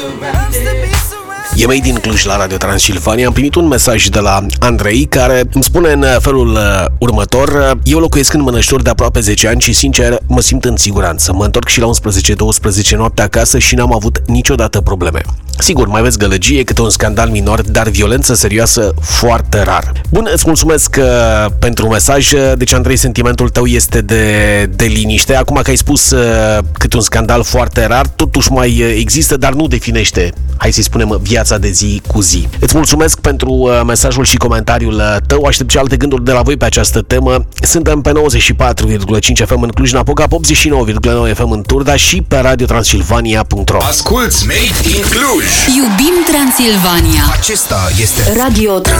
E Made din Cluj la Radio Transilvania. Am primit un mesaj de la Andrei care îmi spune în felul următor: eu locuiesc în Mănăștori de aproape 10 ani și sincer mă simt în siguranță. Mă întorc și la 11-12 noapte acasă și n-am avut niciodată probleme. Sigur, mai aveți gălăgie, câte un scandal minor, dar violență serioasă foarte rar. Bun, îți mulțumesc pentru mesaj. Deci, Andrei, sentimentul tău este de liniște. Acum că ai spus câte un scandal foarte rar, totuși mai există, dar nu definește, hai să-i spunem, viața de zi cu zi. Îți mulțumesc pentru mesajul și comentariul tău. Aștept și alte gânduri de la voi pe această temă. Suntem pe 94,5 FM în Cluj-Napoca, 89,9 FM în Turda și pe radiotransilvania.ro. Asculți Made in Cluj! Iubim Transilvania! Acesta este Radio